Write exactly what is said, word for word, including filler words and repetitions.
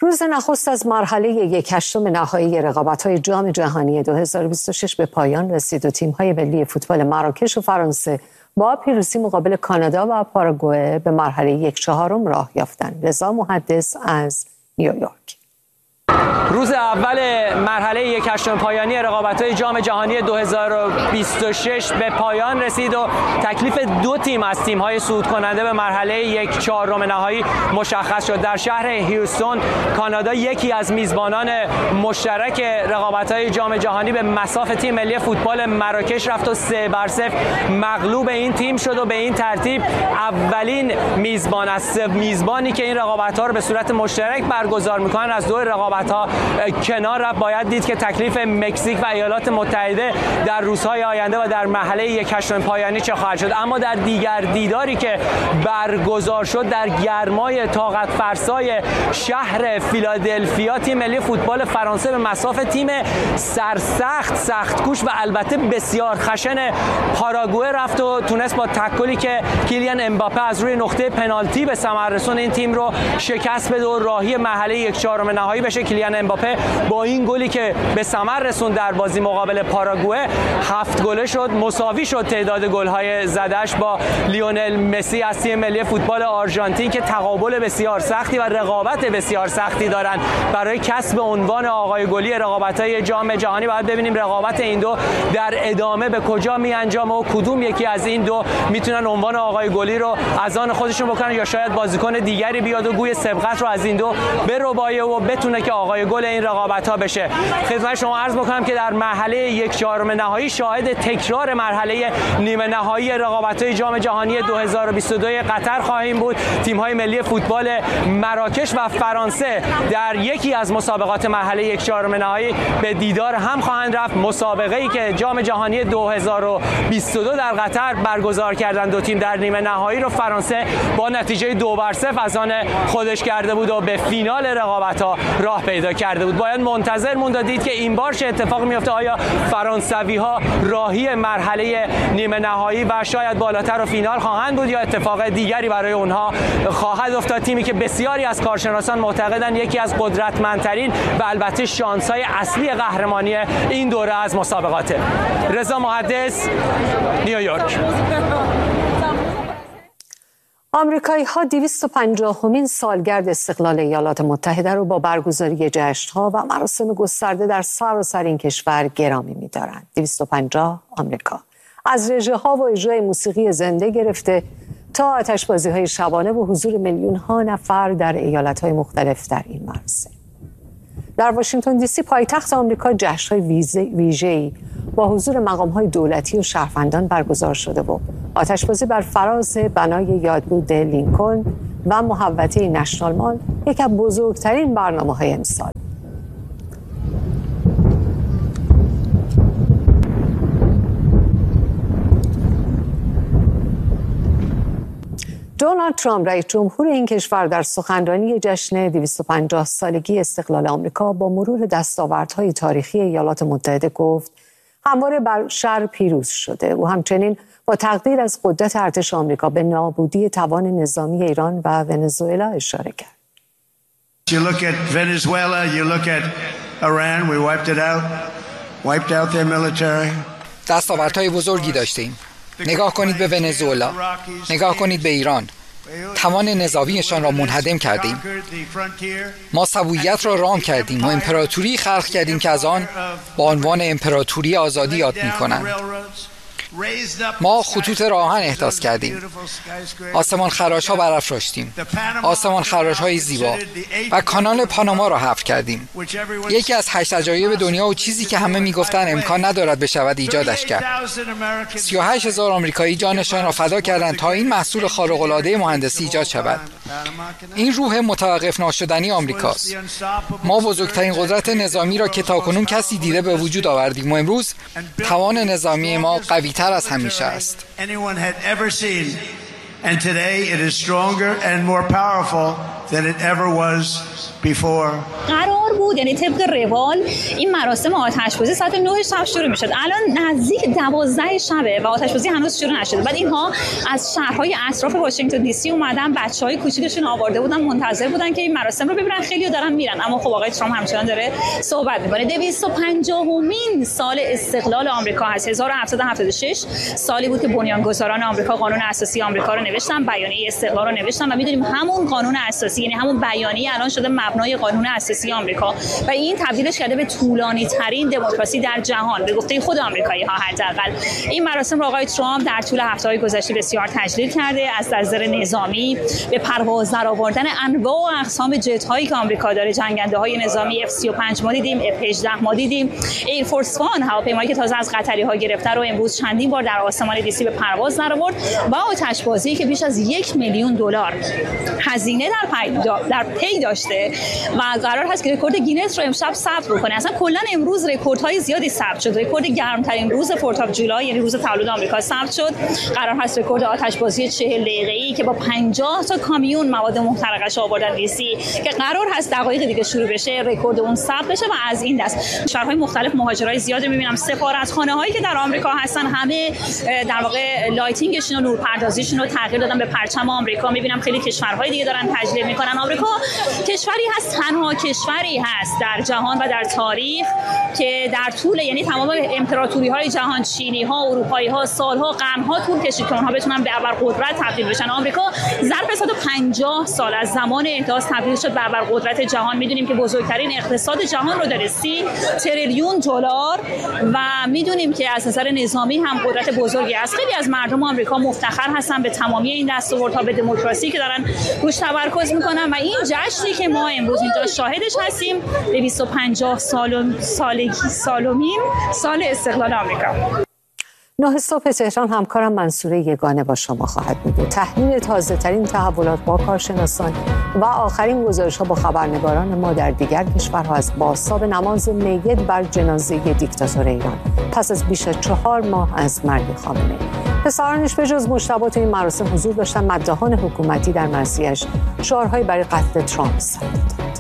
روز نخست از مرحله یک هشتم نهایی رقابت‌های جام جهانی دو هزار و بیست و شش به پایان رسید و تیم‌های ملی فوتبال مراکش و فرانسه با پیروزی مقابل کانادا و پاراگوئه به مرحله یک چهارم راه یافتند. رضا محدث از نیویورک. روز اول مرحله یک هشتم پایانی رقابت‌های جام جهانی دو هزار و بیست و شش به پایان رسید و تکلیف دو تیم از تیم‌های صعود کننده به مرحله یک چهارم نهایی مشخص شد. در شهر هیوستون کانادا یکی از میزبانان مشترک رقابت‌های جام جهانی به مصاف تیم ملی فوتبال مراکش رفت و سه بر صفر مغلوب این تیم شد و به این ترتیب اولین میزبان است. میزبانی که این رقابت‌ها رو به صورت مشترک برگزار می‌کنن از دو رقابت‌ها کنار رفت. باید دید که تکلیف مکزیک و ایالات متحده در روزهای آینده و در مرحله یک هشتم پایانی چه خواهد شد. اما در دیگر دیداری که برگزار شد در گرمای طاقت فرسای شهر فیلادلفیا، تیم ملی فوتبال فرانسه به مصاف تیم سرسخت سخت‌کوش و البته بسیار خشن پاراگوئه رفت و تونست با تکلی که کیلیان امباپه از روی نقطه پنالتی به ثمر رسون این تیم رو شکست بده و راهی مرحله یک چهارم نهایی بشه. کیلیان امباپه با این گلی که به ثمر رسوند در بازی مقابل پاراگوئه هفت گله شد، مساوی شد تعداد گل‌های زدش با لیونل مسی از تیم ملی فوتبال آرژانتین که تقابل بسیار سختی و رقابت بسیار سختی دارند برای کسب عنوان آقای گلی رقابت‌های جام جهانی. باید ببینیم رقابت این دو در ادامه به کجا می‌انجامه و کدوم یکی از این دو میتونن عنوان آقای گلی رو از آن خودشون بکنن یا شاید بازیکن دیگری بیاد و گوی سبقت رو از این دو بربایه و بتونه که آقای گل این رقابت‌ها بشه. خدمت شما عرض می‌کنم که در مرحله یک چهارم نهایی شاهد تکرار مرحله نیمه نهایی رقابت‌های جام جهانی دو هزار و بیست و دو قطر خواهیم بود. تیم‌های ملی فوتبال مراکش و فرانسه در یکی از مسابقات مرحله یک چهارم نهایی به دیدار هم خواهند رفت. مسابقه‌ای که جام جهانی دو هزار و بیست و دو در قطر برگزار کردند، دو تیم در نیمه نهایی رو فرانسه با نتیجه دو بر صفر از آن خودش کرده بود و به فینال رقابت‌ها راه پیدا کرده بود. باید منتظر موند دید که این بار چه اتفاقی میفته. آیا فرانسوی‌ها راهی مرحله نیمه نهایی و شاید بالاتر و فینال خواهند بود یا اتفاق دیگری برای اونها خواهد افتاد؟ تیمی که بسیاری از کارشناسان معتقدند یکی از قدرتمندترین و البته شانس‌های اصلی قهرمانی این دوره از مسابقاته. رضا محدث، نیویورک. آمریکایی‌ها دویست و پنجاهمین سالگرد استقلال ایالات متحده رو با برگزاری جشن‌ها و مراسم گسترده در سراسر این کشور گرامی می‌دارند. دویست و پنجاه آمریکا از رژه‌ها و اجرای موسیقی زنده گرفته تا آتش‌بازی‌های شبانه و حضور میلیون‌ها نفر در ایالت‌های مختلف در این مراسم. در واشنگتن دی سی پایتخت آمریکا جشن‌های ویژه‌ای با حضور مقام‌های دولتی و شهروندان برگزار شده و آتش‌بازی بر فراز بنای یادبود لینکلن و محوطه نشنال مال یکی از بزرگترین برنامه‌های امسال. دونالد ترامپ رئیس جمهور این کشور در سخنرانی جشن دویست و پنجاه سالگی استقلال آمریکا با مرور دستاوردهای تاریخی ایالات متحده گفت همواره بر شر پیروز شده و همچنین با تقدیر از قدرت ارتش آمریکا به نابودی توان نظامی ایران و ونزوئلا اشاره کرد. You look at Venezuela, you look at Iran, we wiped it out, wiped out their military. دستاوردهای بزرگی داشتیم. نگاه کنید به ونزوئلا، نگاه کنید به ایران. توان نظامیشان را منهدم کردیم. ما سبویت را رام کردیم و امپراتوری خلق کردیم که از آن با عنوان امپراتوری آزادی یاد می‌کنند. ما خطوط راهن احداث کردیم، آسمان خراش ها برافراشتیم، آسمان خراش های زیبا و کانال پاناما را حفر کردیم. یکی از هشت عجایب دنیا و چیزی که همه میگفتن امکان ندارد بشود ایجادش کرد. سی و هشت هزار آمریکایی جانشان را فدا کردند تا این محصول خارق العاده مهندسی ایجاد شود. این روح متوقف ناشدنی آمریکاست. ما بزرگترین قدرت نظامی را که تاکنون کسی دیده به وجود آوردیم و امروز توان نظامی ما قوی‌تر از همیشه است. And today it is stronger and more powerful than it ever was before. قرار بود، یعنی طبق روال این مراسم آتش‌بازی ساعت نه شب شروع می‌شد. الان نزدیک دوازده شبه و آتش‌بازی هنوز شروع نشده. بعد اینها از شهرهای اطراف واشنگتن دی سی اومدن، بچه‌های کوچیکشون آورده بودن، منتظر بودن که این مراسم رو ببینن. خیلی‌ها دارن میرن، اما خب آقای ترامپ همچنان داره صحبت می‌کنه. دویست و پنجاهمین سال استقلال آمریکا هست. هزار و هفتصد و هفتاد و شش سالی بود که بنیانگذاران آمریکا قانون اساسی آمریکا رو نوشتن، بیانیه استقلال رو نوشتن و می‌دونیم همون قانون اساسی، یعنی همون بیانیه الان شده مبنای قانون اساسی آمریکا و این تبدیلش کرده به طولانی ترین دموکراسی در جهان به گفته خود آمریکایی‌ها. حداقل این مراسم رو آقای ترامپ در طول هفته‌های گذشته بسیار تجلیل کرده، از نظر نظامی به پرواز درآوردن انواع و اقسام جت‌هایی که آمریکا داره، جنگنده‌های نظامی اف سی و پنج ما دیدیم، اف هجده ما دیدیم، ایر فورس وان هواپیمایی که تازه از قطری‌ها گرفته رو امروز چندین بار در آسمان دی سی به پرواز درآورد و آتش‌بازی که بیش از یک میلیون دلار هزینه در پی در پی داشته و قرار هست که رکورد گینس رو امشب ثبت بکنه. اصلا کلا امروز رکوردهای زیادی ثبت شد. رکورد گرمترین روز فورت آف جولای، یعنی روز تولد آمریکا، ثبت شد. قرار هست رکورد آتش‌بازی چهل دقیقه‌ای که با پنجاه تا کامیون مواد محترقش آوردن دی سی که قرار هست دقایق دیگه شروع بشه، رکورد اون ثبت بشه و از این دست شهرهای مختلف مهاجرای زیاد می‌بینم. سفارتخانه‌هایی که در آمریکا هستن همه در واقع لایتینگشون و نورپردازیشون رو تغییر دادن به پرچم آمریکا. می‌بینم خیلی کشورهای دیگه دارن تجلیل می‌کنن. آمریکا کشوری هست، تنها کشوری هست در جهان و در تاریخ که در طول، یعنی تمام امپراتوری‌های جهان، چینی‌ها، اروپایی‌ها، سال‌ها، قرن‌ها طول کشید که اونها بتونن به ابرقدرت تبدیل بشن. آمریکا ظرف صد و پنجاه سال از زمان احداث تبدیل شد به ابرقدرت جهان. می‌دونیم که بزرگترین اقتصاد جهان رو داره، سی تریلیون دلار و می‌دونیم که از نظر نظامی هم قدرت بزرگی است. خیلی از مردم آمریکا مفتخر هستن به تمامی این دستاوردها، به دموکراسی که دارن روش تمرکز می‌کنن و این جشنی که ما امروز اینجا شاهدش هستیم، دویست و پنجاه سال سالگی سالمین سال استقلال آمریکا. نه صبح تهران همکارم منصوره یگانه با شما خواهد بود. تحلیل تازه ترین تحولات با کارشناسان و آخرین گزارش ها با خبرنگاران ما در دیگر کشورها از بازتاب نماز میعید بر جنازه دیکتاتور ایران پس از بیش از چهار ماه از مرگ خامنه‌ای. پسرانش به جز مجتبی تو این مراسم حضور داشتن. مداحان حکومتی در مرثیه‌اش شعارهایی برای قتل ترامپ زدند.